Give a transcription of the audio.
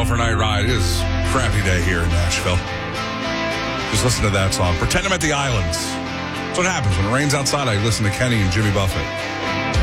overnight ride. It is a crappy day here in Nashville. Just listen to that song. Pretend I'm at the Islands. That's what happens when it rains outside. I listen to Kenny and Jimmy Buffett.